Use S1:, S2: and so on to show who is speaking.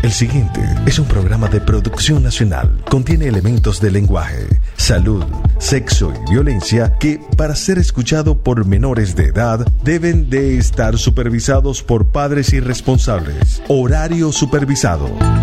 S1: El siguiente es un programa de producción nacional. Contiene elementos de lenguaje, salud, sexo y violencia que, para ser escuchado por menores de edad, deben de estar supervisados por padres y responsables. Horario supervisado.